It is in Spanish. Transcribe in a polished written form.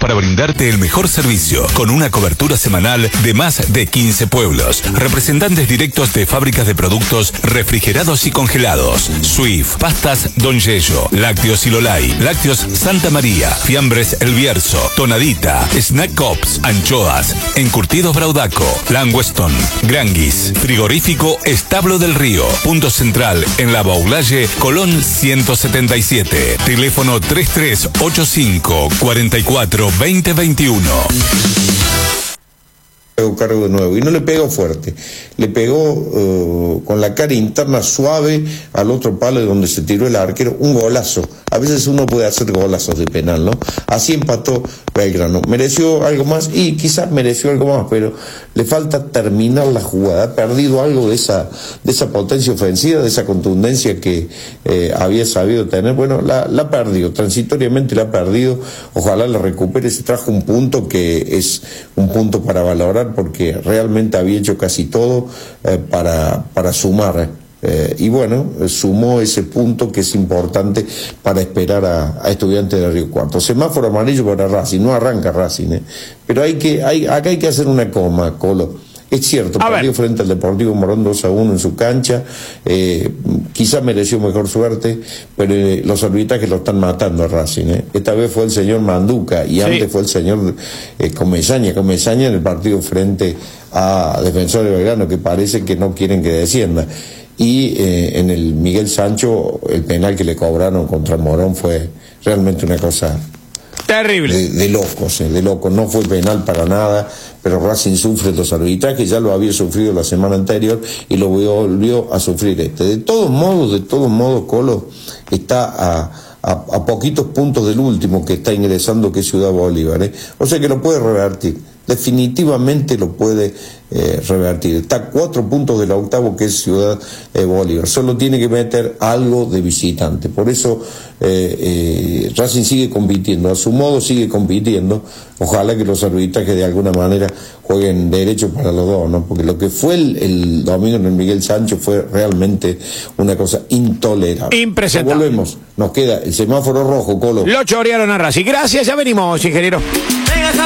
para brindarte el mejor servicio, con una cobertura semanal de más de 15 pueblos. Representantes directos de fábricas de productos refrigerados y congelados. Swift, pastas Don Yello, lácteos Ilolay, lácteos Santa María, fiambres El Bierzo, tonadita, snack cops, anchoas, encurtidos Braudaco, Langweston, Granguis, frigorífico Establo del Río, punto central en la Baulalle, Colón 177, teléfono 3385 44 2021. Cargo de nuevo y no le pegó fuerte, le pegó con la cara interna suave al otro palo de donde se tiró el arquero, un golazo. A veces uno puede hacer golazos de penal, ¿no? Así empató Belgrano. Mereció algo más y quizás mereció algo más, pero le falta terminar la jugada. Ha perdido algo de esa potencia ofensiva, de esa contundencia que había sabido tener. Bueno, la perdió, transitoriamente la ha perdido. Ojalá la recupere. Se trajo un punto que es un punto para valorar, porque realmente había hecho casi todo para sumar. Y bueno, sumó ese punto que es importante para esperar a Estudiantes de Río Cuarto. Semáforo amarillo para Racing, no arranca Racing, pero acá hay que hacer una coma, Colo. Es cierto, perdió frente al Deportivo Morón 2-1 en su cancha, quizá mereció mejor suerte, pero los arbitrajes lo están matando a Racing. Esta vez fue el señor Manduca y antes fue el señor Comesaña en el partido frente a Defensor de Belgrano, que parece que no quieren que descienda. Y en el Miguel Sancho, el penal que le cobraron contra Morón fue realmente una cosa terrible, de locos, no fue penal para nada, pero Racing sufre los arbitrajes, ya lo había sufrido la semana anterior y lo volvió a sufrir De todos modos, Colo está a poquitos puntos del último que está ingresando, que es Ciudad Bolívar, o sea que lo puede revertir, definitivamente lo puede revertir. Está a 4 puntos del octavo, que es Ciudad Bolívar. Solo tiene que meter algo de visitante. Por eso Racing sigue compitiendo, a su modo sigue compitiendo. Ojalá que los arbitrajes de alguna manera jueguen derecho para los dos, ¿no? Porque lo que fue el domingo en el Miguel Sancho fue realmente una cosa intolerable. Impresentable. Volvemos, nos queda el semáforo rojo, Colo. Lo chorearon a Racing. Gracias, ya venimos, ingeniero.